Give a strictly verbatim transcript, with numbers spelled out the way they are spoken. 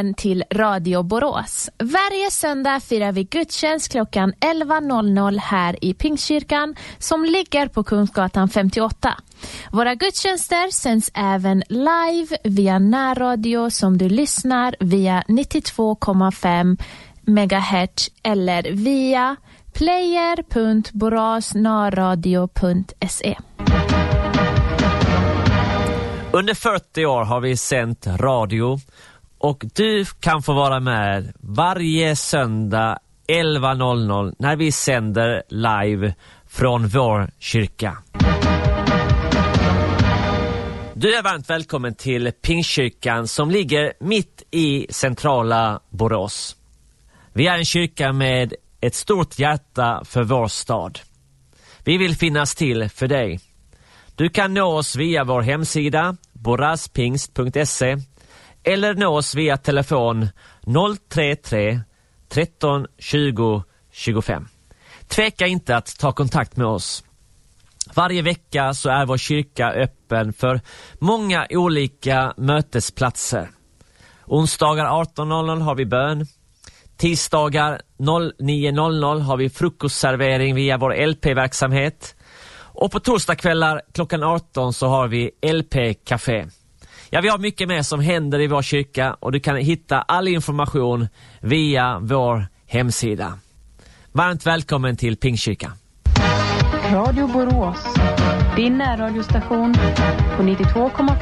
Till Radio Borås. Varje söndag firar vi gudstjänst klockan elva noll noll här i Pingstkyrkan som ligger på Kungsgatan femtioåtta. Våra gudstjänster sänds även live via närradio som du lyssnar via nittiotvå komma fem megahertz eller via player punkt borasnarradio punkt se. Under fyrtio år har vi sänt radio. Och du kan få vara med varje söndag elva noll noll när vi sänder live från vår kyrka. Du är varmt välkommen till Pingstkyrkan som ligger mitt i centrala Borås. Vi är en kyrka med ett stort hjärta för vår stad. Vi vill finnas till för dig. Du kan nå oss via vår hemsida boraspingst punkt se eller nå oss via telefon noll tre tre tretton tjugo tjugofem. Tveka inte att ta kontakt med oss. Varje vecka så är vår kyrka öppen för många olika mötesplatser. Onsdagar arton noll noll har vi bön. Tisdagar nio noll noll har vi frukostservering via vår L P-verksamhet. Och på torsdagskvällar klockan arton så har vi L P-café. Ja, vi har mycket mer som händer i vår kyrka och du kan hitta all information via vår hemsida. Varmt välkommen till Pingstkyrkan. Radio Borås, din närradiostation på nittiotvå komma fem.